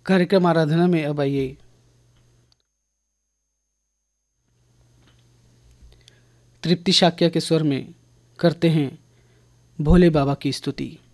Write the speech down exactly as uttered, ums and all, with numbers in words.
कार्यक्रम आराधना में अब आइए तृप्ति शाक्या के स्वर में करते हैं भोले बाबा की स्तुति।